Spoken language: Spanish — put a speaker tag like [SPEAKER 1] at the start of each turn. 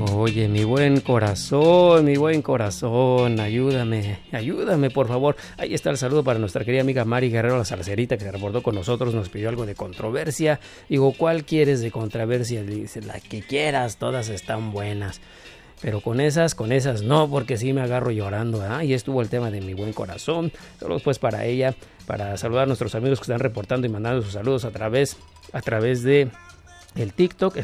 [SPEAKER 1] Oye, mi buen corazón, ayúdame, por favor. Ahí está el saludo para nuestra querida amiga Mari Guerrero, la salserita, que se reportó con nosotros, nos pidió algo de controversia. Digo, ¿cuál quieres de controversia? Dice, la que quieras, todas están buenas. Pero con esas no, porque sí me agarro llorando, ¿verdad? Y estuvo el tema de mi buen corazón. Saludos pues para ella, para saludar a nuestros amigos que están reportando y mandando sus saludos a través de el TikTok.